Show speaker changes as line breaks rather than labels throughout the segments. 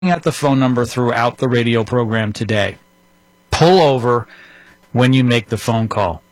at the phone number throughout the radio program today. Pull over when you make the phone call.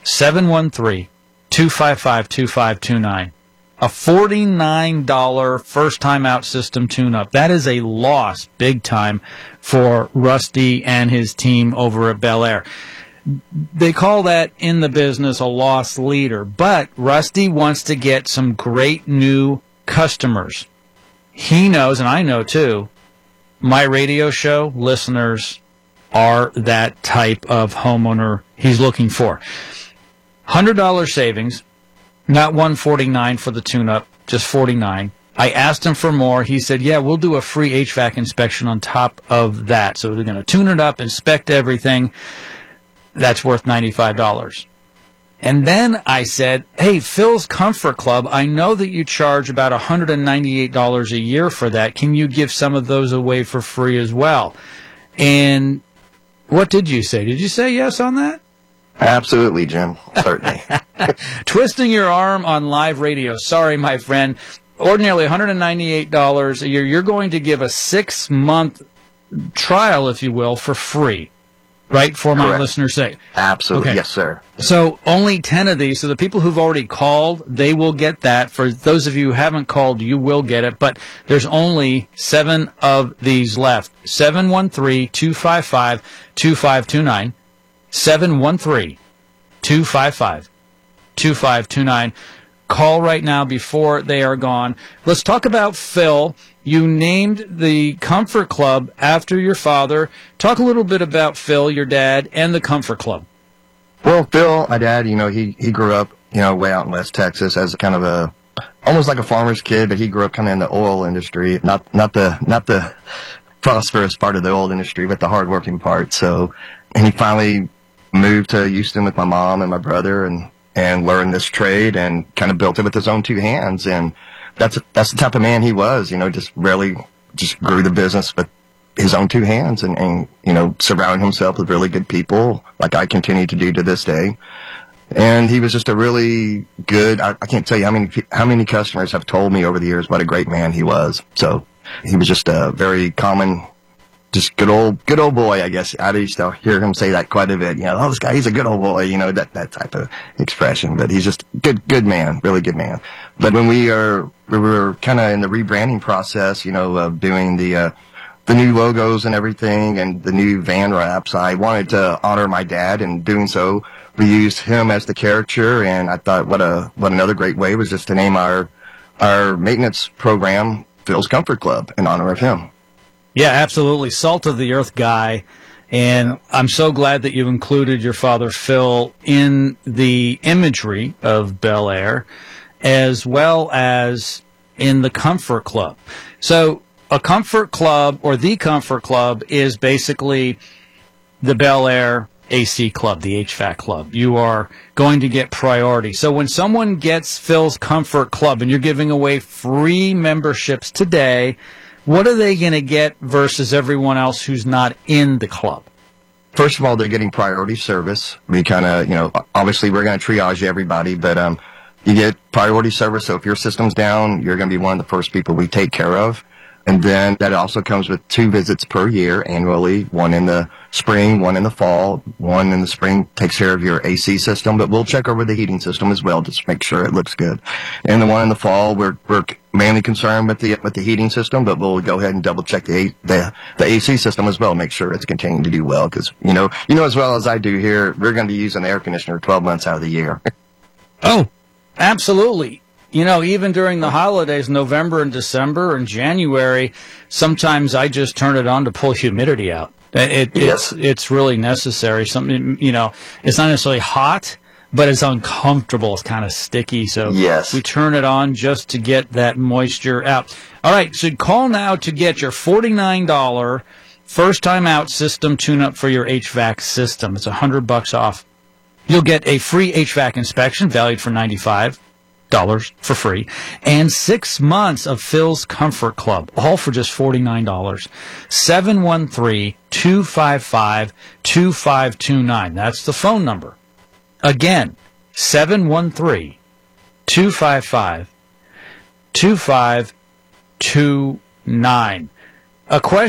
713-255-2529. A $49 first-time out system tune-up. That is a loss, big time, for Rusty and his team over at Bel Air. They call that in the business a loss leader, but Rusty wants to get some great new customers. He knows, and I know too, my radio show listeners are that type of homeowner he's looking for. $100 savings, not $149 for the tune-up, just $49. I asked him for more. He said, yeah, we'll do a free HVAC inspection on top of that. So they're going to tune it up, inspect everything. That's worth $95. And then I said, hey, Phil's Comfort Club, I know that you charge about $198 a year for that. Can you give some of those away for free as well? And what did you say? Did you say yes on that?
Absolutely, Jim. Certainly.
Twisting your arm on live radio. Sorry, my friend. Ordinarily $198 a year. You're going to give a 6-month trial, if you will, for free. Right, for my listeners' sake.
Absolutely,
okay.
Yes, sir.
So only 10 of these. So the people who've already called, they will get that. For those of you who haven't called, you will get it. But there's only 7 of these left. 713-255-2529. 713-255-2529. Call right now before they are gone. Let's talk about Phil. You named the Comfort Club after your father. Talk a little bit about Phil, your dad, and the Comfort Club.
Well, Phil, my dad, he grew up, way out in West Texas as kind of almost like a farmer's kid, but he grew up kind of in the oil industry, not the prosperous part of the oil industry, but the hardworking part. So, and he finally moved to Houston with my mom and my brother and learned this trade and kind of built it with his own 2 hands. And that's the type of man he was, just grew the business with his own 2 hands and surrounded himself with really good people like I continue to do to this day. And he was just a really good, I can't tell you how many customers have told me over the years what a great man he was. So he was just a very common, just good old boy, I guess. I used to hear him say that quite a bit. Oh, this guy, he's a good old boy, that type of expression. But he's just good man, really good man. But when we were kind of in the rebranding process, of doing the new logos and everything and the new van wraps, I wanted to honor my dad. And doing so, we used him as the character. And I thought what another great way was just to name our maintenance program Phil's Comfort Club in honor of him.
Yeah, absolutely. Salt of the earth guy. And I'm so glad that you included your father, Phil, in the imagery of Bel Air, as well as in the Comfort Club. So a Comfort Club, or the Comfort Club, is basically the Bel Air AC Club, the HVAC Club. You are going to get priority. So when someone gets Phil's Comfort Club, and you're giving away free memberships today, what are they going to get versus everyone else who's not in the club?
First of all, they're getting priority service. We kind of, obviously we're going to triage everybody, but you get priority service. So if your system's down, you're going to be one of the first people we take care of. And then that also comes with 2 visits per year annually, one in the spring, one in the fall. One in the spring takes care of your AC system, but we'll check over the heating system as well, just to make sure it looks good. And the one in the fall, we're mainly concerned with the heating system, but we'll go ahead and double check the AC system as well, make sure it's continuing to do well. Because, as well as I do here, we're going to be using the air conditioner 12 months out of the year.
Oh, absolutely. Even during the holidays, November and December and January, sometimes I just turn it on to pull humidity out. It's really necessary. Something, it's not necessarily hot, but it's uncomfortable. It's kind of sticky. So
yes,
we turn it on just to get that moisture out. All right. So call now to get your $49 first time out system tune-up for your HVAC system. It's $100 off. You'll get a free HVAC inspection valued for $95 for free, and 6 months of Phil's Comfort Club, all for just $49. 713-255-2529. That's the phone number. Again, 713-255-2529. A question